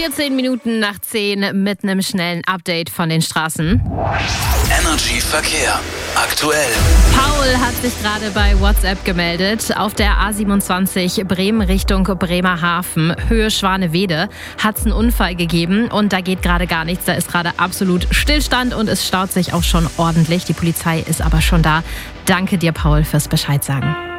14 Minuten nach 10 mit einem schnellen Update von den Straßen. Energy Verkehr. Aktuell. Paul hat sich gerade bei WhatsApp gemeldet. Auf der A27 Bremen Richtung Bremerhaven, Höhe Schwanewede, hat es einen Unfall gegeben und da geht gerade gar nichts. Da ist gerade absolut Stillstand und es staut sich auch schon ordentlich. Die Polizei ist aber schon da. Danke dir, Paul, fürs Bescheid sagen.